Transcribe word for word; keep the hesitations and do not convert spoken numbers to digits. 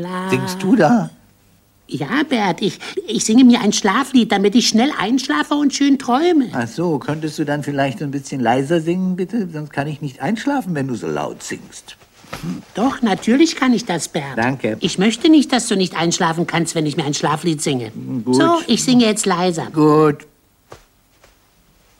Singst du da? Ja, Bert, ich, ich singe mir ein Schlaflied, damit ich schnell einschlafe und schön träume. Ach so, könntest du dann vielleicht ein bisschen leiser singen, bitte? Sonst kann ich nicht einschlafen, wenn du so laut singst. Doch, natürlich kann ich das, Bert. Danke. Ich möchte nicht, dass du nicht einschlafen kannst, wenn ich mir ein Schlaflied singe. Gut. So, ich singe jetzt leiser. Gut.